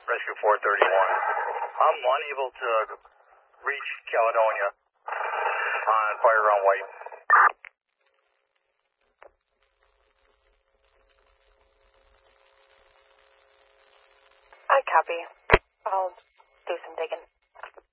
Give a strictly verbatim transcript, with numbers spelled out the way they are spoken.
Rescue four thirty-one. I'm unable to reach Caledonia on fire on white. I copy. I'll do some digging.